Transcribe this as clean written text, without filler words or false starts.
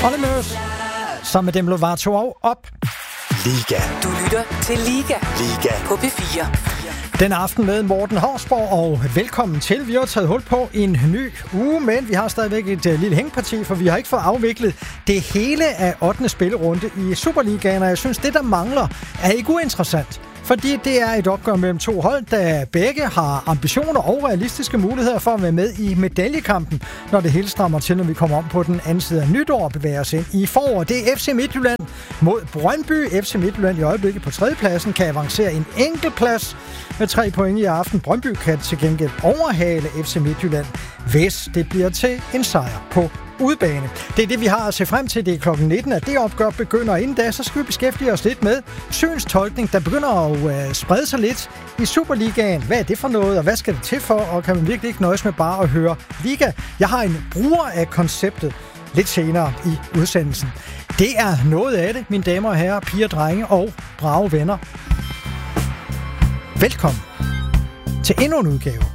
Olle sammen med Demi Lovato og op. Liga. Du lytter til Liga. Liga. På P4. Den aften med Morten Hausborg, og velkommen til. Vi har taget hul på en ny uge, men vi har stadigvæk et lille hængeparti, for vi har ikke fået afviklet det hele af 8. spillerunde i Superligaen, og jeg synes, det der mangler er ikke uinteressant. Fordi det er et opgør mellem to hold, der begge har ambitioner og realistiske muligheder for at være med i medaljekampen, når det hele strammer til, når vi kommer om på den anden side af nytår og bevæger os ind i forår. Det er FC Midtjylland mod Brøndby. FC Midtjylland i øjeblikket på 3. pladsen kan avancere en enkelt plads med 3 point i aften. Brøndby kan til gengæld overhale FC Midtjylland, hvis det bliver til en sejr på udebane. Det er det, vi har at se frem til. Det er klokken 19, at det opgør begynder. Inden da, så skal vi beskæftige os lidt med synstolkning, der begynder at sprede sig lidt i Superligaen. Hvad er det for noget, og hvad skal det til for? Og kan man virkelig ikke nøjes med bare at høre Liga? Jeg har en bruger af konceptet lidt senere i udsendelsen. Det er noget af det, mine damer og herrer, piger, drenge og brave venner. Velkommen til endnu en udgave